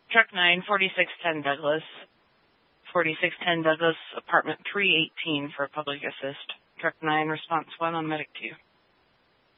Truck 9, 4610 Douglas. 4610 Douglas, apartment 318 for public assist. Truck 9, response 1 on medic 2.